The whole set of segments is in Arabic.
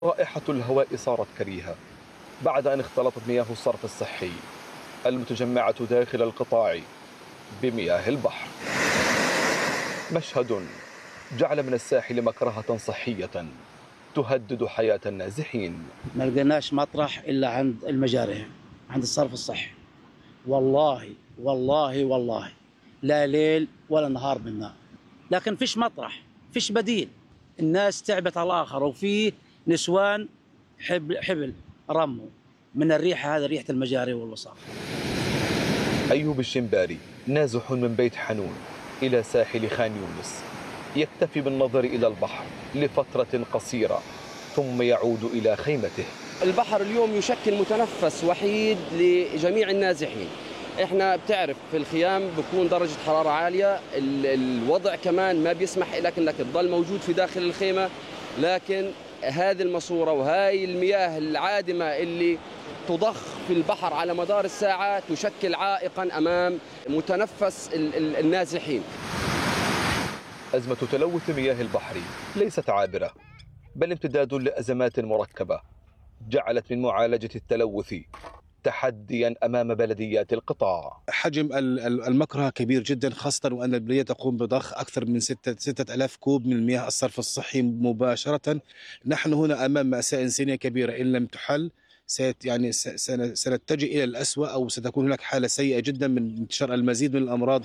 رائحة الهواء صارت كريهة بعد أن اختلطت مياه الصرف الصحي المتجمعة داخل القطاع بمياه البحر. مشهد جعل من الساحل مكرهة صحية تهدد حياة النازحين. ما لقيناش مطرح إلا عند المجاري، عند الصرف الصحي. والله والله والله لا ليل ولا نهار منا، لكن فيش مطرح، فيش بديل. الناس تعبت على الآخر، وفي نسوان حبل رموا من الريحة، هذا ريحة المجاري والوساخ. أيوب الشمباري نازح من بيت حنون إلى ساحل خان يونس، يكتفي بالنظر إلى البحر لفترة قصيرة ثم يعود إلى خيمته. البحر اليوم يشكل متنفس وحيد لجميع النازحين. احنا بتعرف في الخيام بكون درجة حرارة عالية، الوضع كمان ما بيسمح لك انك تضل موجود في داخل الخيمة، لكن هذه الماسورة وهاي المياه العادمة اللي تضخ في البحر على مدار الساعة تشكل عائقا امام متنفس النازحين. أزمة تلوث مياه البحر ليست عابرة، بل امتداد لأزمات مركبة جعلت من معالجة التلوث تحديا أمام بلديات القطاع. حجم المكره كبير جدا، خاصة وأن البلدية تقوم بضخ أكثر من 6000 كوب من مياه الصرف الصحي مباشرة. نحن هنا أمام مأساة إنسانية كبيرة، إن لم تحل سنتجه إلى الأسوأ، أو ستكون هناك حالة سيئة جدا من انتشار المزيد من الأمراض.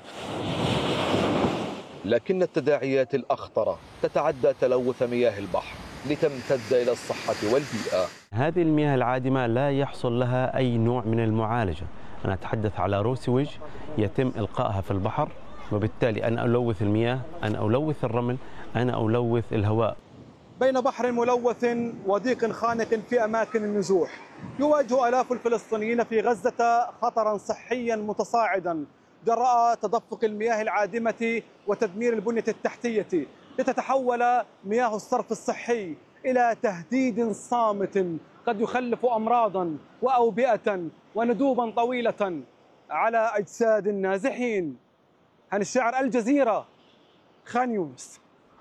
لكن التداعيات الأخطر تتعدى تلوث مياه البحر لتمتد إلى الصحة والبيئة. هذه المياه العادمة لا يحصل لها أي نوع من المعالجة. أنا أتحدث على روسيوج يتم إلقائها في البحر، وبالتالي أنا ألوث المياه، أنا ألوث الرمل، أنا ألوث الهواء. بين بحر ملوث وضيق خانق في أماكن النزوح، يواجه آلاف الفلسطينيين في غزة خطرا صحيا متصاعدا جراء تدفق المياه العادمة وتدمير البنية التحتية، لتتحول مياه الصرف الصحي إلى تهديد صامت قد يخلف أمراضا وأوبئة وندوبا طويلة على أجساد النازحين. هاني الشاعر، الجزيرة، خان يونس.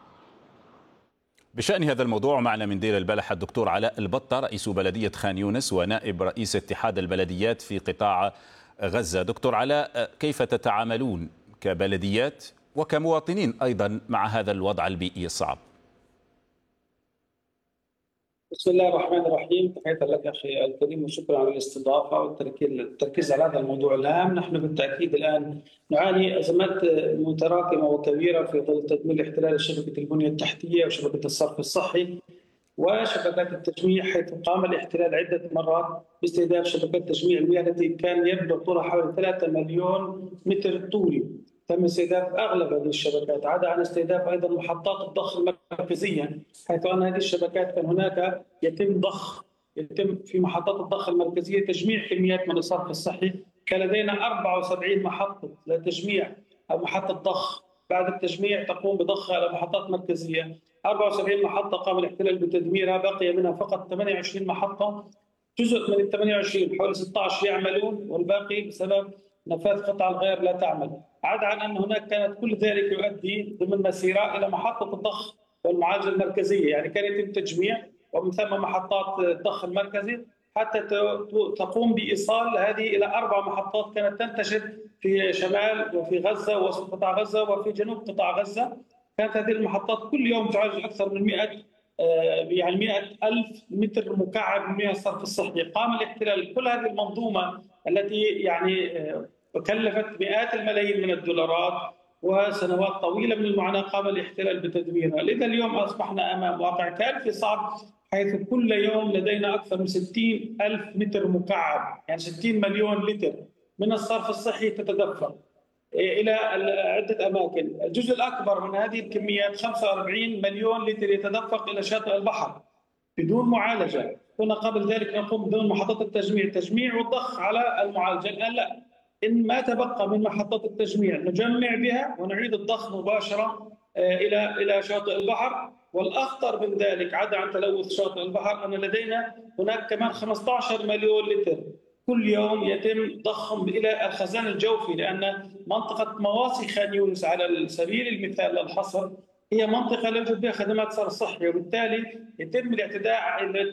بشأن هذا الموضوع معنا من دير البلح الدكتور علاء البطة، رئيس بلدية خان يونس ونائب رئيس اتحاد البلديات في قطاع غزة. دكتور علاء، كيف تتعاملون كبلديات وكمواطنين أيضا مع هذا الوضع البيئي الصعب؟ بسم الله الرحمن الرحيم. تحية لك أخي الكريم وشكرا على الاستضافة والتركيز على هذا الموضوع الهام. نحن بالتأكيد الآن نعاني أزمات متراكمة وكبيرة في ظل تدمير الاحتلال شبكة البنية التحتية وشبكة الصرف الصحي وشبكات التجميع، حيث قام الاحتلال عدة مرات باستهداف شبكات تجميع المياه التي كان يبلغ طولها حوالي 3 مليون متر طولي. تم استهداف اغلب هذه الشبكات، عدا عن استهداف ايضا محطات الضخ المركزيه، حيث ان هذه الشبكات كان هناك يتم في محطات الضخ المركزيه تجميع كميات من الصرف الصحي. كان لدينا 74 محطه لتجميع او محطه ضخ، بعد التجميع تقوم بضخها على محطات مركزيه. 74 محطه قام الاحتلال بتدميرها، بقي منها فقط 28 محطه. جزء من ال 28 حوالي 16 يعملون، والباقي بسبب نفاذ قطع الغير لا تعمل. عدا عن ان هناك كانت كل ذلك يؤدي ضمن مسيره الى محطه الضخ والمعالجه المركزيه، يعني كان يتم تجميع ومن ثم محطات الضخ المركزي حتى تقوم بايصال هذه الى 4 محطات كانت تنتشر في شمال وفي غزه ووسط قطاع غزه وفي جنوب قطاع غزه. كانت هذه المحطات كل يوم تعالج اكثر من 100 ألف متر مكعب من مياه الصرف الصحي. قام الاحتلال كل هذه المنظومه التي كلفت مئات الملايين من الدولارات وسنوات طويله من المعاناه، قام الاحتلال بتدميرها. لذا اليوم اصبحنا امام واقع كارثي صعب، حيث كل يوم لدينا اكثر من 60 ألف متر مكعب، يعني 60 مليون لتر من الصرف الصحي تتدفق الى عده اماكن. الجزء الاكبر من هذه الكميات 45 مليون لتر يتدفق الى شاطئ البحر بدون معالجه. كنا قبل ذلك نقوم بدون محطات التجميع والضخ على المعالجه. الان لا، ان ما تبقى من محطات التجميع نجمع بها ونعيد الضخ مباشره الى شاطئ البحر. والاخطر من ذلك، عدا عن تلوث شاطئ البحر، ان لدينا هناك كمان 15 مليون لتر كل يوم يتم ضخهم الى الخزان الجوفي، لان منطقه مواصي خان يونس على سبيل المثال للحصر هي منطقه لا يوجد بها خدمات صرف صحي، وبالتالي يتم الاعتداء